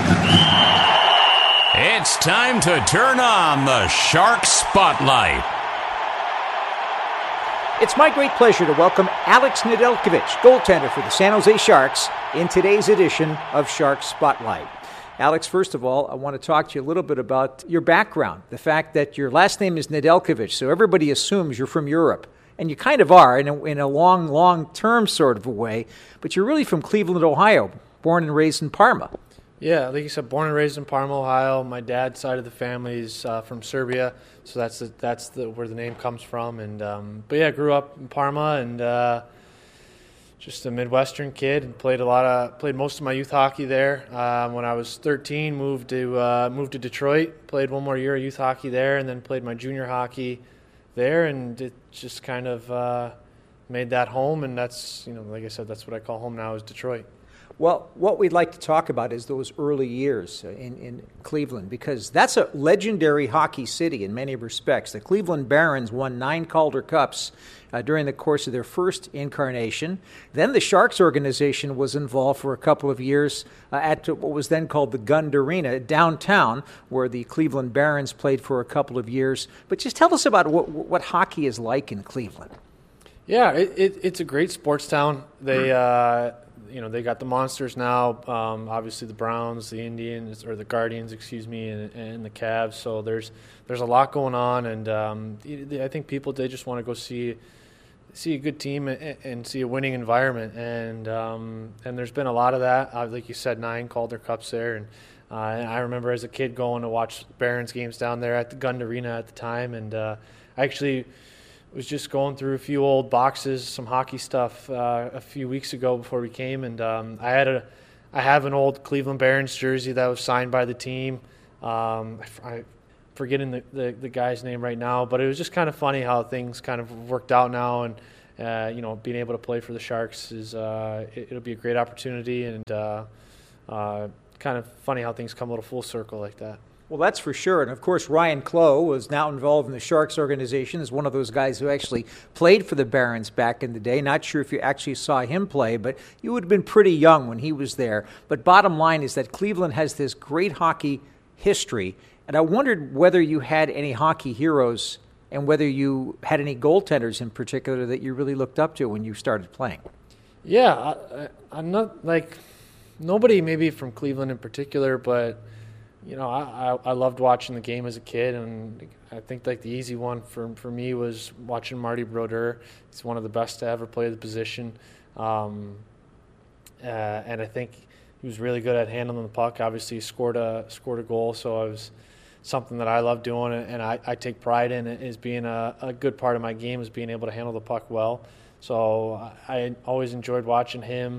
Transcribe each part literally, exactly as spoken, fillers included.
It's time to turn on the Shark Spotlight. It's my great pleasure to welcome Alex Nedeljkovic, goaltender for the San Jose Sharks, in today's edition of Shark Spotlight. Alex, first of all, I want to talk to you a little bit about your background, the fact that your last name is Nedeljkovic, so everybody assumes you're from Europe. And you kind of are in a, in a long, long-term sort of a way, but you're really from Cleveland, Ohio, born and raised in Parma. Yeah, like you said, born and raised in Parma, Ohio. My dad's side of the family is uh, from Serbia, so that's the, that's the, where the name comes from. And um, but yeah, I grew up in Parma and uh, just a Midwestern kid, and played a lot of played most of my youth hockey there. Um, when I was thirteen, moved to uh, moved to Detroit, played one more year of youth hockey there, and then played my junior hockey there, and it just kind of uh, made that home. And that's, you know, like I said, that's what I call home now, is Detroit. Well, what we'd like to talk about is those early years in, in Cleveland, because that's a legendary hockey city in many respects. The Cleveland Barons won nine Calder Cups uh, during the course of their first incarnation. Then the Sharks organization was involved for a couple of years uh, at what was then called the Gund Arena downtown, where the Cleveland Barons played for a couple of years. But just tell us about what, what hockey is like in Cleveland. Yeah, it, it, it's a great sports town. They... Uh, You know, they got the Monsters now, um, obviously the Browns, the Indians, or the Guardians, excuse me, and, and the Cavs. So there's there's a lot going on, and um, I think people, they just want to go see see a good team and, and see a winning environment. And um, and there's been a lot of that. Uh, like you said, nine Calder Cups there. And, uh, and I remember as a kid going to watch Barons games down there at the Gund Arena at the time. And uh, I actually was just going through a few old boxes, some hockey stuff uh, a few weeks ago before we came, and um, I had a, I have an old Cleveland Barons jersey that was signed by the team. Um, I, I'm forgetting the, the the guy's name right now, but it was just kind of funny how things kind of worked out now, and uh, you know, being able to play for the Sharks is uh, it, it'll be a great opportunity, and uh, uh, kind of funny how things come a little full circle like that. Well, that's for sure. And, of course, Ryan Clough was now involved in the Sharks organization as one of those guys who actually played for the Barons back in the day. Not sure if you actually saw him play, but you would have been pretty young when he was there. But bottom line is that Cleveland has this great hockey history, and I wondered whether you had any hockey heroes and whether you had any goaltenders in particular that you really looked up to when you started playing. Yeah, I, I'm not, like, nobody maybe from Cleveland in particular, but you know, I, I loved watching the game as a kid, and I think like the easy one for for me was watching Marty Brodeur. He's one of the best to ever play the position, um, uh, and I think he was really good at handling the puck. Obviously, he scored a scored a goal, so it was something that I love doing, and I, I take pride in it, is being a, a good part of my game is being able to handle the puck well. So I always enjoyed watching him.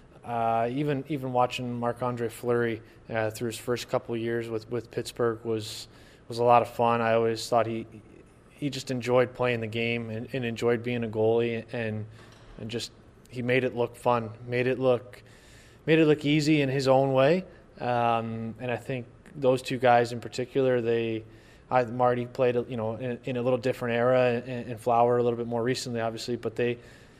Uh, even even watching Marc-Andre Fleury uh, through his first couple of years with, with Pittsburgh was was a lot of fun. I always thought he he just enjoyed playing the game and, and enjoyed being a goalie, and and just he made it look fun, made it look made it look easy in his own way. Um, and I think those two guys in particular, they I, Marty played you know in, in a little different era, and, and Flower a little bit more recently, obviously, but they.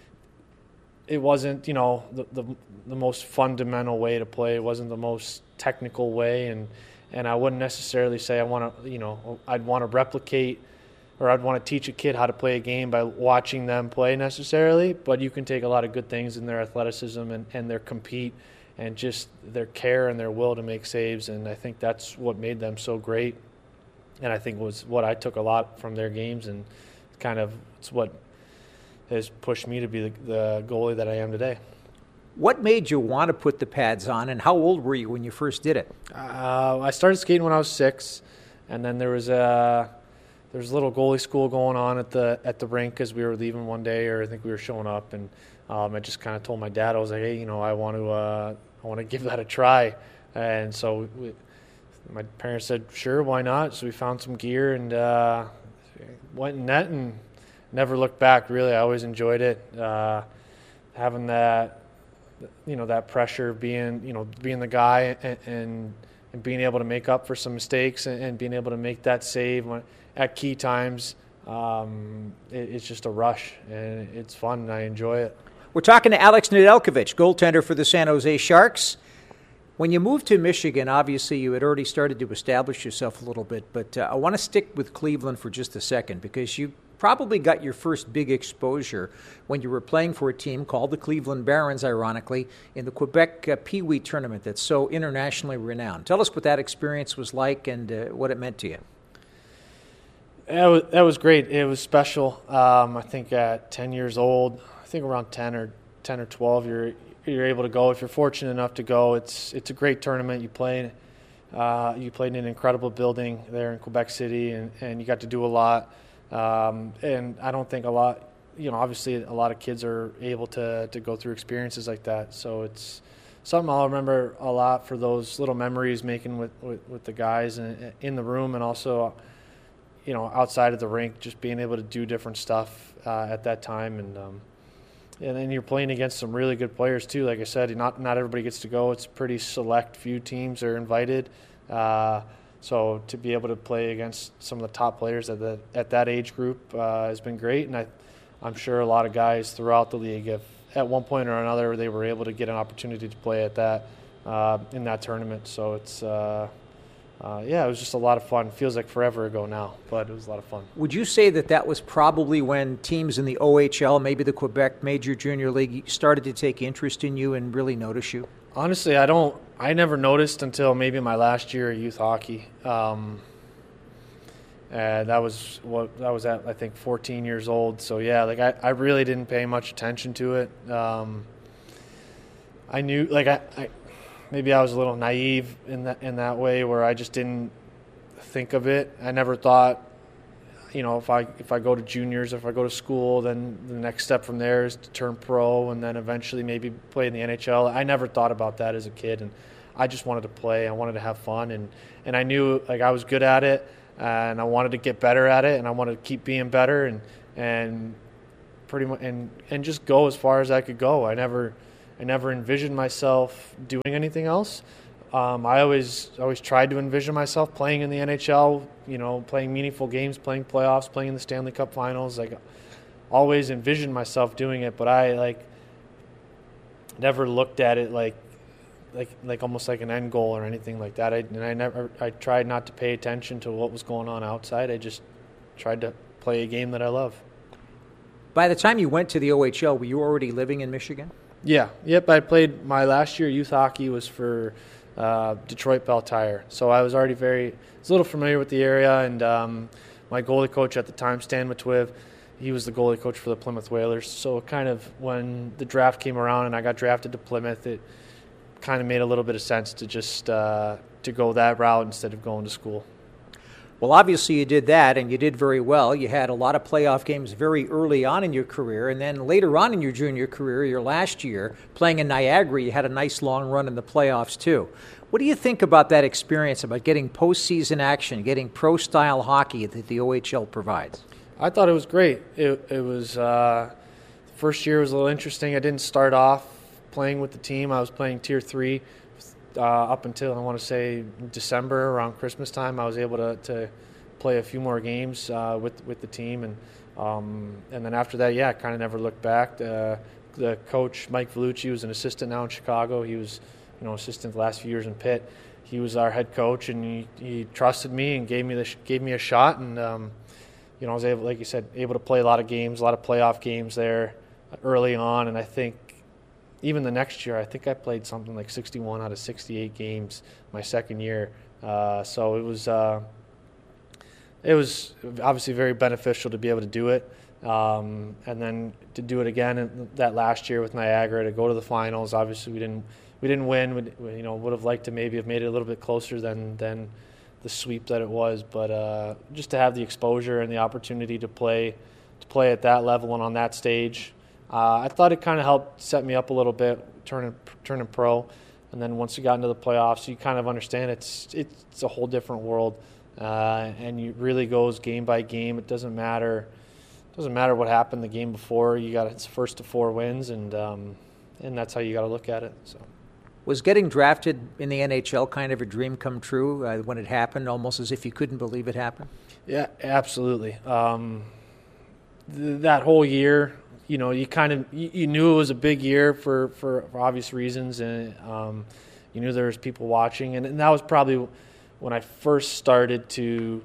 It wasn't, you know, the, the the most fundamental way to play. It wasn't the most technical way, and and I wouldn't necessarily say I want to, you know, I'd want to replicate or I'd want to teach a kid how to play a game by watching them play necessarily. But you can take a lot of good things in their athleticism and, and their compete and just their care and their will to make saves, and I think that's what made them so great. And I think was what I took a lot from their games, and kind of it's what has pushed me to be the, the goalie that I am today. What made you want to put the pads on, and how old were you when you first did it? Uh, I started skating when I was six, and then there was a there was a little goalie school going on at the at the rink as we were leaving one day, or I think we were showing up, and um, I just kind of told my dad, I was like, hey, you know, I want to uh, I want to give that a try, and so we, my parents said, sure, why not? So we found some gear and uh, went in net and never looked back, really. I always enjoyed it. Uh, having that, you know, that pressure, being, you know, being the guy and, and, and being able to make up for some mistakes and, and being able to make that save when, at key times, um, it, it's just a rush, and it's fun, and I enjoy it. We're talking to Alex Nedeljkovic, goaltender for the San Jose Sharks. When you moved to Michigan, obviously you had already started to establish yourself a little bit, but uh, I want to stick with Cleveland for just a second because you probably got your first big exposure when you were playing for a team called the Cleveland Barons, ironically, in the Quebec uh, Pee Wee tournament that's so internationally renowned. Tell us what that experience was like and uh, what it meant to you. That was, that was great. It was special. Um, I think at ten years old, I think around ten or ten or twelve, you're you're able to go. If you're fortunate enough to go, it's it's a great tournament. You play, uh, you played in an incredible building there in Quebec City, and, and you got to do a lot. Um, and I don't think a lot, you know, obviously a lot of kids are able to to go through experiences like that. So it's something I'll remember a lot for those little memories making with with, with the guys in, in the room, and also, you know, outside of the rink, just being able to do different stuff uh, at that time. And um, and then you're playing against some really good players too. Like I said, not not everybody gets to go. It's a pretty select few teams are invited. Uh, so to be able to play against some of the top players at the at that age group uh, has been great. And I, I'm sure a lot of guys throughout the league, if at one point or another they were able to get an opportunity to play at that uh, in that tournament. So it's. Uh, Uh, yeah, it was just a lot of fun. Feels like forever ago now, but it was a lot of fun. Would you say that that was probably when teams in the O H L, maybe the Quebec Major Junior League, started to take interest in you and really notice you? Honestly, I don't. I never noticed until maybe my last year of youth hockey. Um, and that was what that was at. I think fourteen years old. So yeah, like I, I really didn't pay much attention to it. Um, I knew, like I. I Maybe I was a little naive in that in that way, where I just didn't think of it. I never thought, you know, if I if I go to juniors, if I go to school, then the next step from there is to turn pro and then eventually maybe play in the N H L. I never thought about that as a kid, and I just wanted to play. I wanted to have fun, and, and I knew like I was good at it, and I wanted to get better at it, and I wanted to keep being better, and and pretty much and and just go as far as I could go. I never. I never envisioned myself doing anything else. Um, I always always tried to envision myself playing in the N H L, you know, playing meaningful games, playing playoffs, playing in the Stanley Cup Finals. Like, always envisioned myself doing it, but I like never looked at it like like like almost like an end goal or anything like that. I, and I never I tried not to pay attention to what was going on outside. I just tried to play a game that I love. By the time you went to the O H L, were you already living in Michigan? Yeah, yep. I played my last year youth hockey was for uh, Detroit Bell Tire, so I was already very, I was a little familiar with the area. And um, my goalie coach at the time, Stan Matwiv, he was the goalie coach for the Plymouth Whalers. So kind of when the draft came around and I got drafted to Plymouth, it kind of made a little bit of sense to just uh, to go that route instead of going to school. Well, obviously you did that, and you did very well. You had a lot of playoff games very early on in your career, and then later on in your junior career, your last year, playing in Niagara, you had a nice long run in the playoffs too. What do you think about that experience, about getting postseason action, getting pro-style hockey that the O H L provides? I thought it was great. It, it was uh, the first year was a little interesting. I didn't start off playing with the team. I was playing Tier three. Uh, up until I want to say December, around Christmas time, I was able to, to play a few more games uh, with with the team, and um, and then after that, yeah, I kind of never looked back. Uh, the coach Mike Vellucci was an assistant now in Chicago. He was, you know, assistant the last few years in Pitt. He was our head coach, and he, he trusted me and gave me the gave me a shot, and um, you know, I was able, like you said, able to play a lot of games, a lot of playoff games there early on, and I think. Even the next year, I think I played something like sixty-one out of sixty-eight games my second year. Uh, so it was uh, it was obviously very beneficial to be able to do it, um, and then to do it again in that last year with Niagara to go to the finals. Obviously, we didn't we didn't win. We, you know, would have liked to maybe have made it a little bit closer than than the sweep that it was. But uh, just to have the exposure and the opportunity to play to play at that level and on that stage. Uh, I thought it kind of helped set me up a little bit, turning turning pro, and then once you got into the playoffs, you kind of understand it's it's a whole different world, uh, and it really goes game by game. It doesn't matter, it doesn't matter what happened the game before. You got it's first to four wins, and um, and that's how you got to look at it. So, was getting drafted in the N H L kind of a dream come true uh, when it happened, almost as if you couldn't believe it happened? Yeah, absolutely. Um, th- that whole year. You know, you kind of you, you knew it was a big year for, for, for obvious reasons, and um, you knew there was people watching, and, and that was probably when I first started to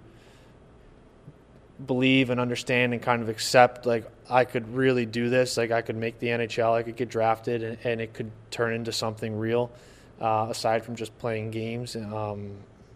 believe and understand and kind of accept, like, I could really do this. Like, I could make the N H L, I could get drafted, and, and it could turn into something real, uh, aside from just playing games. Um,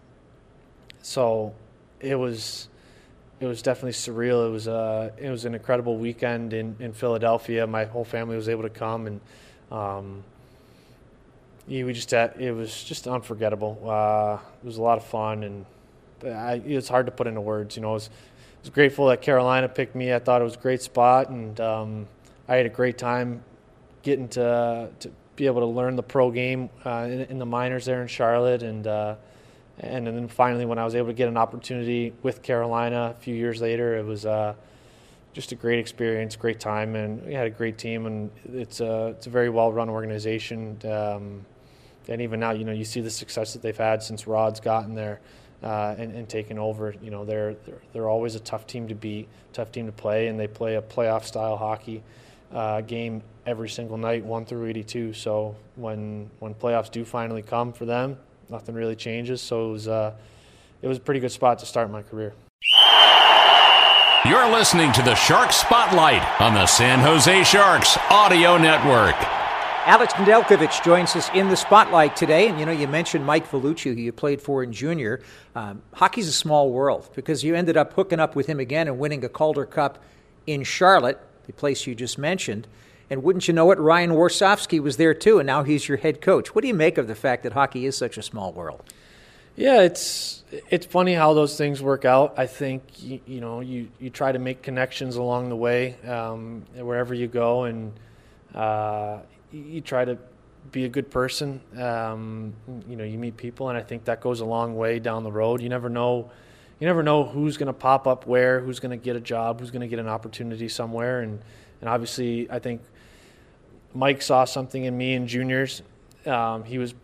so it was it was definitely surreal. It was uh, it was an incredible weekend in, in Philadelphia. My whole family was able to come, and um, yeah, we just had, it was just unforgettable. Uh, it was a lot of fun, and I, it's hard to put into words. You know, it was, I was grateful that Carolina picked me. I thought it was a great spot, and um, I had a great time getting to to be able to learn the pro game uh, in, in the minors there in Charlotte, and uh, and then finally when I was able to get an opportunity with Carolina a few years later, it was uh, just a great experience, great time, and we had a great team, and it's a it's a very well run organization. Um, and even now, you know, you see the success that they've had since Rod's gotten there. Uh, and, and taking over, you know, they're, they're they're always a tough team to beat, tough team to play, and they play a playoff style hockey uh, game every single night, one through eighty-two. So when when playoffs do finally come for them, nothing really changes. So it was uh, it was a pretty good spot to start my career. You're listening to the Shark Spotlight on the San Jose Sharks Audio Network. Alex Nedeljkovic joins us in the spotlight today. And, you know, you mentioned Mike Vellucci, who you played for in junior. Um, hockey's a small world because you ended up hooking up with him again and winning a Calder Cup in Charlotte, the place you just mentioned. And wouldn't you know it, Ryan Warsofsky was there too, and now he's your head coach. What do you make of the fact that hockey is such a small world? Yeah, it's it's funny how those things work out. I think, you, you know, you, you try to make connections along the way um, wherever you go, and uh you try to be a good person. Um, you know, you meet people, and I think that goes a long way down the road. You never know, you never know who's going to pop up where, who's going to get a job, who's going to get an opportunity somewhere. And, and obviously, I think Mike saw something in me in juniors. Um, he was